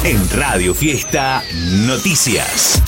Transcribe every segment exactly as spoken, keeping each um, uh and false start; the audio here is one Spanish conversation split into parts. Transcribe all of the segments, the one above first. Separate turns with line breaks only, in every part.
En Radio Fiesta Noticias.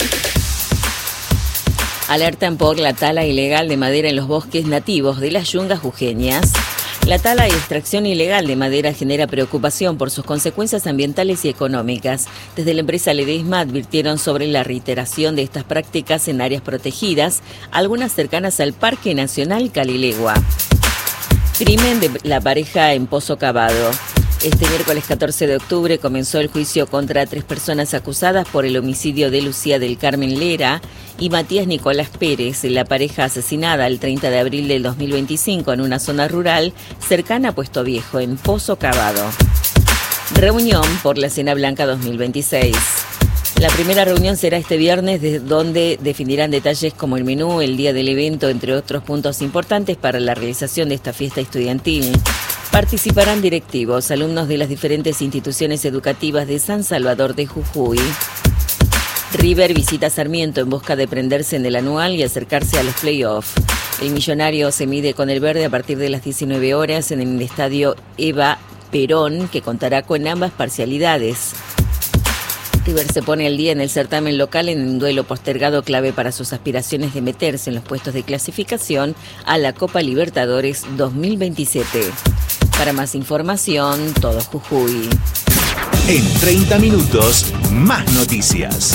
Alertan por la tala ilegal de madera en los bosques nativos de las yungas jujeñas. La tala y extracción ilegal de madera genera preocupación por sus consecuencias ambientales y económicas. Desde la empresa Ledesma advirtieron sobre la reiteración de estas prácticas en áreas protegidas, algunas cercanas al Parque Nacional Calilegua. Crimen de la pareja en Pozo Cavado. Este miércoles catorce de octubre comenzó el juicio contra tres personas acusadas por el homicidio de Lucía del Carmen Lera y Matías Nicolás Pérez, la pareja asesinada el treinta de abril del dos mil veinticinco en una zona rural cercana a Puesto Viejo, en Pozo Cavado. Reunión por la Cena Blanca dos mil veintiséis. La primera reunión será este viernes, desde donde definirán detalles como el menú, el día del evento, entre otros puntos importantes para la realización de esta fiesta estudiantil. Participarán directivos, alumnos de las diferentes instituciones educativas de San Salvador de Jujuy. River visita Sarmiento en busca de prenderse en el anual y acercarse a los playoffs. El millonario se mide con el verde a partir de las diecinueve horas en el estadio Eva Perón, que contará con ambas parcialidades. River se pone al día en el certamen local en un duelo postergado clave para sus aspiraciones de meterse en los puestos de clasificación a la Copa Libertadores dos mil veintisiete. Para más información, Todo Jujuy.
En treinta minutos, más noticias.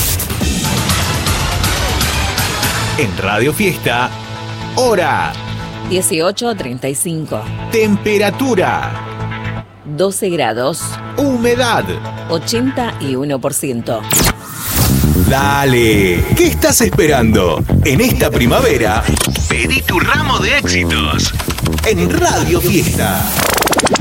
En Radio Fiesta, hora.
dieciocho treinta y cinco.
Temperatura.
doce grados.
Humedad.
ochenta y uno por ciento.
Dale, ¿qué estás esperando? En esta primavera, pedí tu ramo de éxitos. En Radio Fiesta.